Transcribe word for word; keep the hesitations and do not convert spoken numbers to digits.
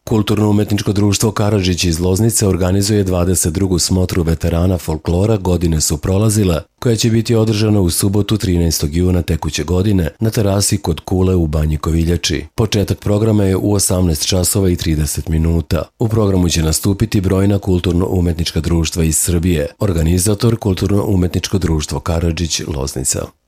Kulturno-umetničko društvo Karadžić iz Loznice organizuje dvadeset drugu smotru veterana folklora Godine su prolazile, koja će biti održana u subotu trinaestog juna tekuće godine na terasi kod Kule u Banji Koviljači. Početak programa je u osamnaest časova i trideset minuta. U programu će nastupiti brojna kulturno-umetnička društva iz Srbije. Organizator Kulturno-umetničko društvo Karadžić Loznica.